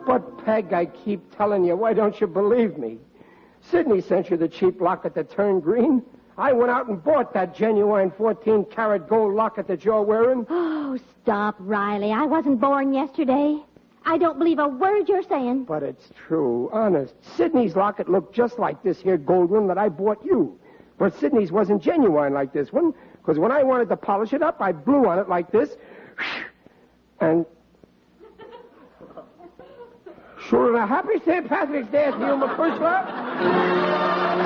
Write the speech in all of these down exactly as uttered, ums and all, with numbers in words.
But, Peg, I keep telling you, why don't you believe me? Sidney sent you the cheap locket that turned green. I went out and bought that genuine fourteen-karat gold locket that you're wearing. Oh, stop, Riley. I wasn't born yesterday. I don't believe a word you're saying. But it's true, honest. Sidney's locket looked just like this here gold one that I bought you. But Sidney's wasn't genuine like this one, because when I wanted to polish it up, I blew on it like this, and... Sure, and a happy Saint Patrick's Day to you, McCushla.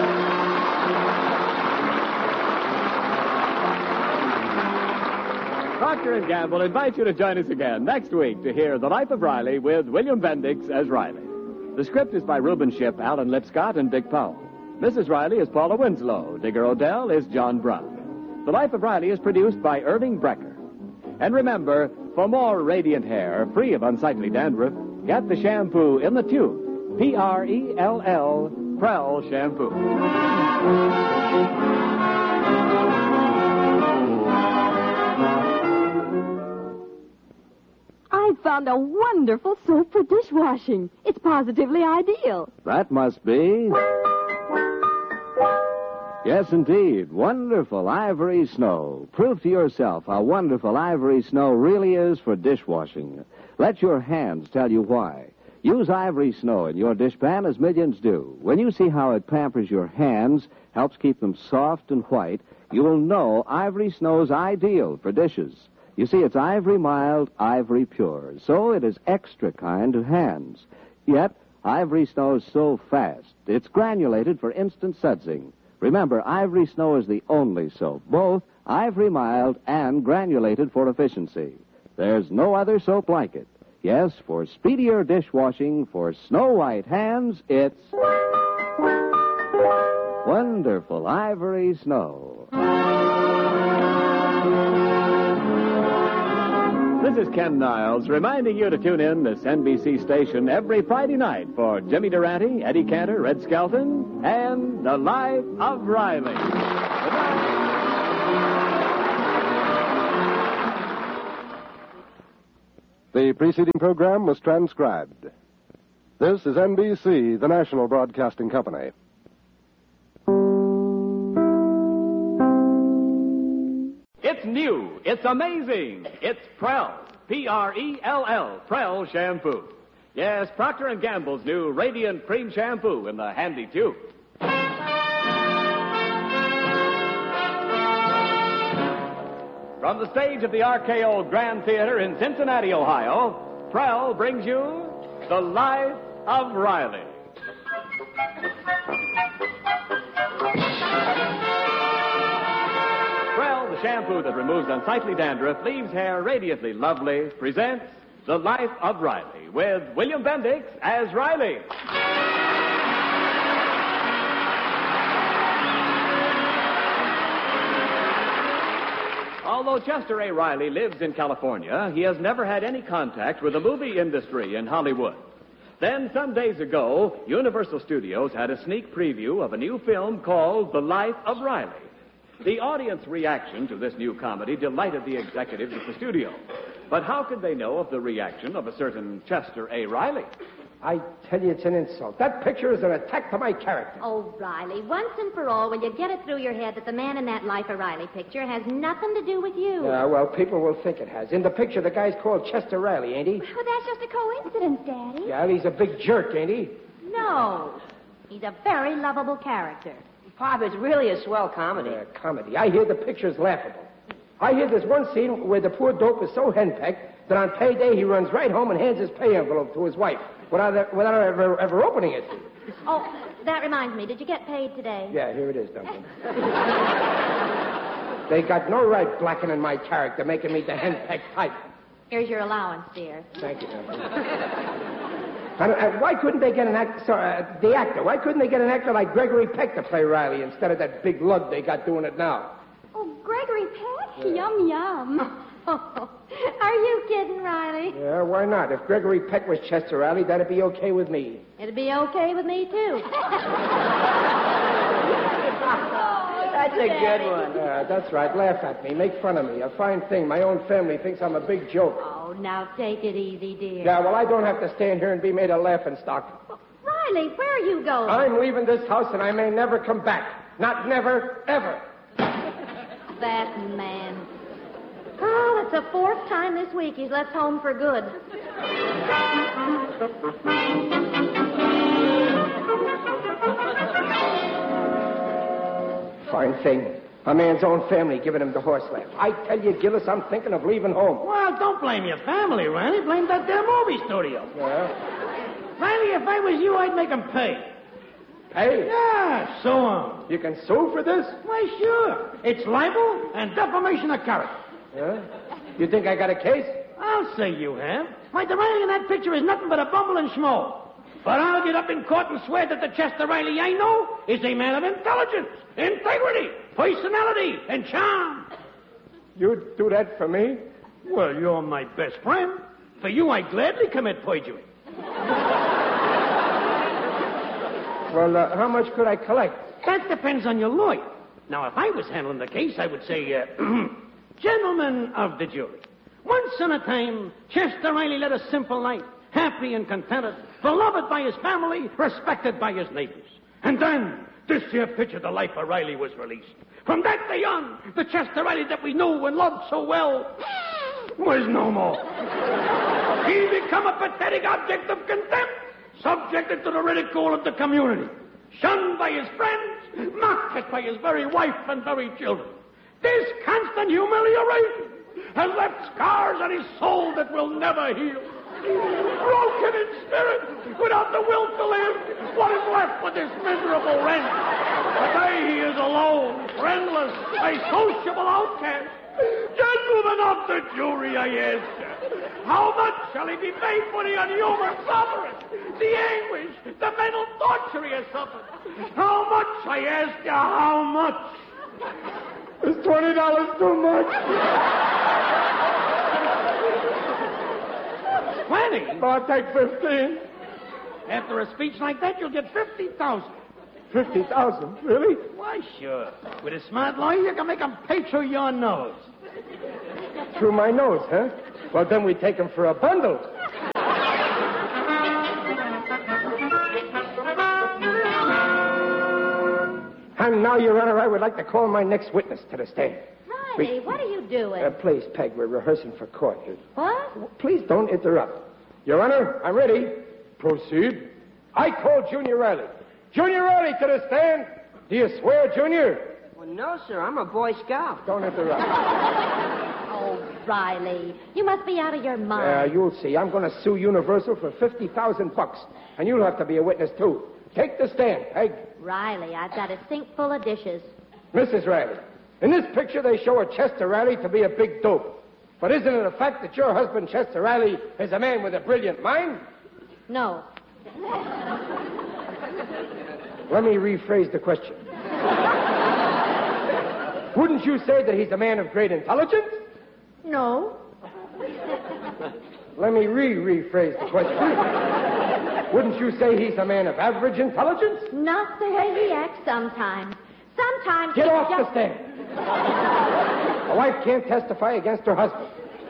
Procter and Gamble invite you to join us again next week to hear The Life of Riley with William Bendix as Riley. The script is by Reuben Shipp, Alan Lipscott, and Dick Powell. Missus Riley is Paula Winslow. Digger Odell is John Brown. The Life of Riley is produced by Irving Brecker. And remember, for more radiant hair, free of unsightly dandruff, get the shampoo in the tube. P R E L L, Prell Shampoo. I found a wonderful soap for dishwashing. It's positively ideal. That must be... Yes, indeed. Wonderful Ivory Snow. Prove to yourself how wonderful Ivory Snow really is for dishwashing. Let your hands tell you why. Use Ivory Snow in your dishpan as millions do. When you see how it pampers your hands, helps keep them soft and white, you will know Ivory Snow's ideal for dishes. You see, it's ivory mild, ivory pure, so it is extra kind to hands. Yet, Ivory Snow is so fast, it's granulated for instant sudsing. Remember, Ivory Snow is the only soap, both ivory mild and granulated for efficiency. There's no other soap like it. Yes, for speedier dishwashing, for snow-white hands, it's wonderful Ivory Snow. This is Ken Niles reminding you to tune in this N B C station every Friday night for Jimmy Durante, Eddie Cantor, Red Skelton, and The Life of Riley. Good night. The preceding program was transcribed. This is N B C, the national broadcasting company. It's new. It's amazing. It's Prell. P R E L L. Prell Shampoo. Yes, Procter and Gamble's new Radiant Cream Shampoo in the handy tube. From the stage of the R K O Grand Theater in Cincinnati, Ohio, Prell brings you The Life of Riley. Prell, the shampoo that removes unsightly dandruff, leaves hair radiantly lovely, presents The Life of Riley with William Bendix as Riley. Although Chester A. Riley lives in California, he has never had any contact with the movie industry in Hollywood. Then, some days ago, Universal Studios had a sneak preview of a new film called The Life of Riley. The audience reaction to this new comedy delighted the executives at the studio. But how could they know of the reaction of a certain Chester A. Riley? I tell you, it's an insult. That picture is an attack to my character. Oh, Riley, once and for all, will you get it through your head that the man in that Life of Riley picture has nothing to do with you? Yeah, well, people will think it has. In the picture, the guy's called Chester Riley, ain't he? Well, that's just a coincidence, Daddy. Yeah, he's a big jerk, ain't he? No. He's a very lovable character. Pop, it's really a swell comedy. Uh, comedy. I hear the picture's laughable. I hear there's one scene where the poor dope is so henpecked that on payday he runs right home and hands his pay envelope to his wife without, without ever, ever opening it. Oh, that reminds me. Did you get paid today? Yeah, here it is, Duncan. They got no right blackening my character, making me the henpecked type. Here's your allowance, dear. Thank you, Duncan. And, uh, why couldn't they get an actor, sorry, uh, the actor, why couldn't they get an actor like Gregory Peck to play Riley instead of that big lug they got doing it now? Oh, Gregory Peck? Yeah. Yum, yum. Are you kidding, Riley? Yeah, why not? If Gregory Peck was Chester Riley, that'd be okay with me. It'd be okay with me, too. That's a good one. Yeah, that's right. Laugh at me. Make fun of me. A fine thing. My own family thinks I'm a big joke. Oh, now take it easy, dear. Yeah, well, I don't have to stand here and be made a laughing stock. Riley, where are you going? I'm leaving this house, and I may never come back. Not never, ever. That man. Oh, that's the fourth time this week he's left home for good. Fine thing. A man's own family giving him the horse laugh. I tell you, Gillis, I'm thinking of leaving home. Well, don't blame your family, Riley. Blame that damn movie studio. Yeah? Riley, if I was you, I'd make them pay. Pay? Yeah, so on. You can sue for this? Why, sure. It's libel and defamation of character. Yeah? You think I got a case? I'll say you have. Why, the Riley in that picture is nothing but a bumble and schmo. But I'll get up in court and swear that the Chester Riley I know is a man of intelligence, integrity, personality, and charm. You'd do that for me? Well, you're my best friend. For you, I'd gladly commit perjury. Well, uh, how much could I collect? That depends on your lawyer. Now, if I was handling the case, I would say, uh, gentlemen of the jury, once on a time, Chester Riley led a simple life, happy and contented, beloved by his family, respected by his neighbors. And then, this here picture of the life of Riley was released. From that day on, the Chester Riley that we knew and loved so well was no more. He became a pathetic object of contempt, subjected to the ridicule of the community, shunned by his friends, mocked at by his very wife and very children. This constant humiliation has left scars on his soul that will never heal. Broken in spirit, without the will to live, what is left with this miserable wretch? Today he is alone, friendless, a sociable outcast. Gentlemen of the jury, I ask you, how much shall he be paid for the unhuman suffering, the anguish, the mental torture he has suffered? How much, I ask you, how much? Is twenty dollars too much? Twenty? Oh, I'll take fifteen. After a speech like that, you'll get fifty thousand. Fifty thousand? Really? Why, sure. With a smart lawyer, you can make him pay through your nose. Through my nose, huh? Well, then we take him for a bundle. And now, Your Honor, I would like to call my next witness to the stand. Riley, what are you doing? Uh, please, Peg, we're rehearsing for court. What? Please don't interrupt. Your Honor, I'm ready. Proceed. I call Junior Riley. Junior Riley to the stand. Do you swear, Junior? Well, no, sir. I'm a Boy Scout. Don't interrupt. Oh, Riley, you must be out of your Yeah, mind. uh, you'll see. I'm going to sue Universal for fifty thousand bucks, and you'll have to be a witness, too. Take the stand, Peg. Riley, I've got a sink full of dishes. Missus Riley, in this picture they show a Chester Riley to be a big dope. But isn't it a fact that your husband, Chester Riley, is a man with a brilliant mind? No. Let me rephrase the question. Wouldn't you say that he's a man of great intelligence? No. Let me re-rephrase the question. Wouldn't you say he's a man of average intelligence? Not the way he acts sometimes. Sometimes Get he off just... the stand. A wife can't testify against her husband.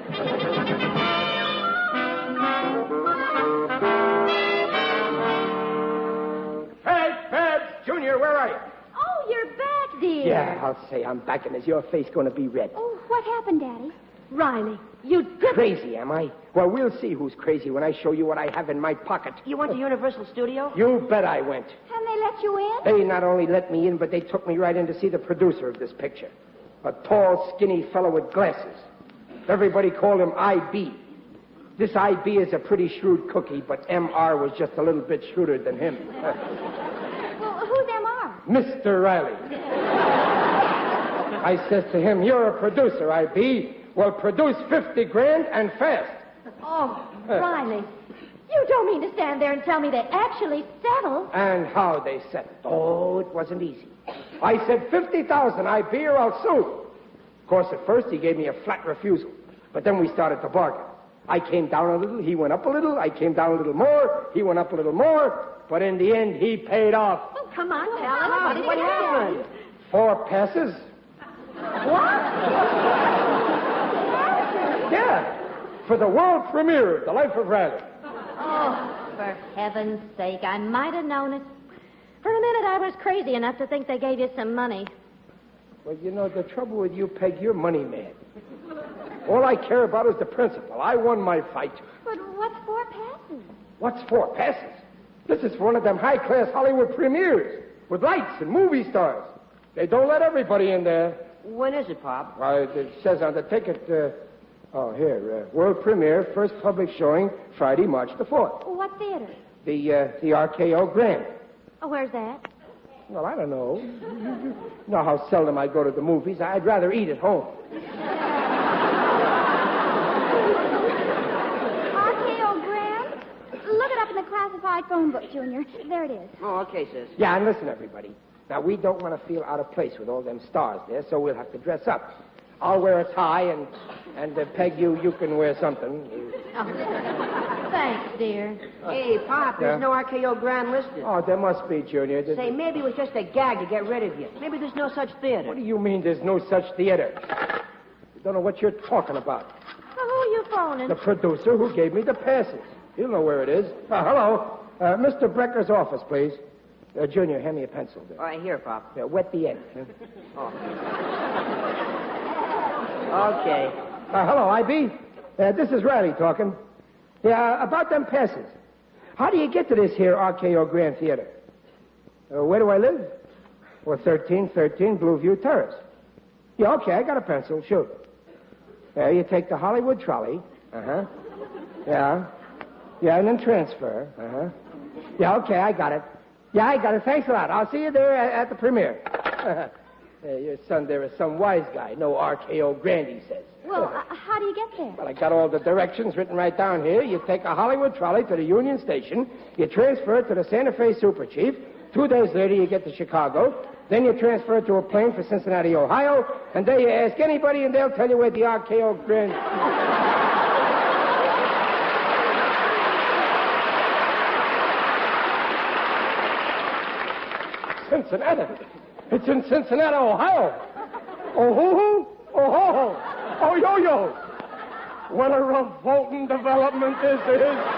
Fed, Fed, Junior, where are you? Oh, you're back, dear. Yeah, I'll say I'm back, and is your face going to be red? Oh, what happened, Daddy? Riley, you did... Crazy, am I? Well, we'll see who's crazy when I show you what I have in my pocket. You went to Universal Studio? You bet I went. And they let you in? They not only let me in, but they took me right in to see the producer of this picture. A tall, skinny fellow with glasses. Everybody called him I B. This I B is a pretty shrewd cookie, but M R was just a little bit shrewder than him. Well, who's M R? Mister Riley. I says to him, you're a producer, I B. Well, produce fifty grand and fast. Oh, Riley, you don't mean to stand there and tell me they actually settled? And how they settled. Oh, it wasn't easy. I said fifty thousand, I B, or I'll sue. Of course, at first he gave me a flat refusal. But then we started to bargain. I came down a little, he went up a little. I came down a little more, he went up a little more. But in the end, he paid off. Oh, come on, tell us. What, what happened? Four passes? What? Yeah. For the world premiere of The Life of Riley. Oh, for heaven's sake, I might have known it. For a minute, I was crazy enough to think they gave you some money. Well, you know, the trouble with you, Peg, you're money mad. All I care about is the principle. I won my fight. But what's four passes? What's four passes? This is for one of them high-class Hollywood premieres with lights and movie stars. They don't let everybody in there. When is it, Pop? Well, it, it says on the ticket, uh, oh, here, uh, world premiere, first public showing, Friday, March the fourth. What theater? The, uh, the R K O Grand. Oh, where's that? Well, I don't know. You know how seldom I go to the movies. I'd rather eat at home. R K O Grand? Look it up in the classified phone book, Junior. There it is. Oh, okay, sis. Yeah, and listen, everybody. Now, we don't want to feel out of place with all them stars there, so we'll have to dress up. I'll wear a tie, and, and uh, Peg, you, you can wear something. Oh, thanks, dear. Hey, Pop, there's Yeah? no R K O Grand listed. Oh, there must be, Junior. There's- Say, maybe it was just a gag to get rid of you. Maybe there's no such theater. What do you mean there's no such theater? You don't know what you're talking about. Well, who are you phoning? The producer who gave me the passes. He'll know where it is. Uh, hello. Uh, Mister Brecker's office, please. Uh, Junior, hand me a pencil there. All right, here, Pop. Yeah, wet the end. Oh. Okay. Uh, hello, I B. Uh, this is Riley talking. Yeah, about them passes. How do you get to this here R K O Grand Theater? Uh, where do I live? Well, thirteen thirteen Blueview Terrace. Yeah, okay, I got a pencil. Shoot. Yeah, you take the Hollywood trolley. Uh-huh. Yeah. Yeah, and then transfer. Uh-huh. Yeah, okay, I got it. Yeah, I got it. Thanks a lot. I'll see you there at, at the premiere. uh, your son there is some wise guy. No R K O Grand, he says. Well, uh, how do you get there? Well, I got all the directions written right down here. You take a Hollywood trolley to the Union Station. You transfer it to the Santa Fe Super Chief. Two days later, you get to Chicago. Then you transfer it to a plane for Cincinnati, Ohio. And there you ask anybody, and they'll tell you where the R K O Grand... Cincinnati. It's in Cincinnati, Ohio. Oh, hoo, hoo. Oh, ho, ho. Oh, yo, yo. What a revolting development this is.